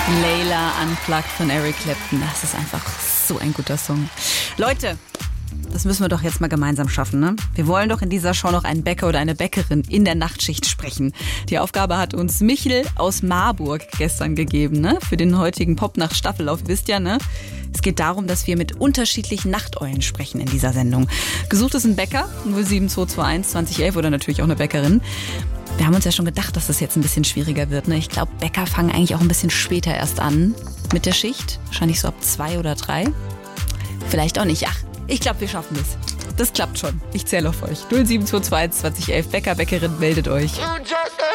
Layla Unplugged von Eric Clapton. Das ist einfach so ein guter Song. Leute, das müssen wir doch jetzt mal gemeinsam schaffen, ne? Wir wollen doch in dieser Show noch einen Bäcker oder eine Bäckerin in der Nachtschicht sprechen. Die Aufgabe hat uns Michel aus Marburg gestern gegeben, ne? Für den heutigen Popnacht-Staffellauf, wisst ihr, ne? Es geht darum, dass wir mit unterschiedlichen Nachteulen sprechen in dieser Sendung. Gesucht ist ein Bäcker, 07221 2011 oder natürlich auch eine Bäckerin. Wir haben uns ja schon gedacht, dass das jetzt ein bisschen schwieriger wird, ne? Ich glaube, Bäcker fangen eigentlich auch ein bisschen später erst an mit der Schicht. Wahrscheinlich so ab 2 oder 3. Vielleicht auch nicht. Ach, ich glaube, wir schaffen das. Das klappt schon. Ich zähle auf euch. 07221 2011. Bäcker, Bäckerin, meldet euch.